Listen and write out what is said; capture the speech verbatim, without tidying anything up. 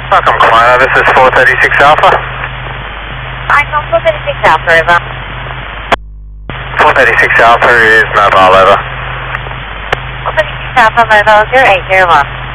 Welcome, Kalina. This is four thirty-six Alpha. I know four thirty-six Alpha, over. four thirty-six Alpha is mobile, over. four thirty-six Alpha, mobile zero eight zero one.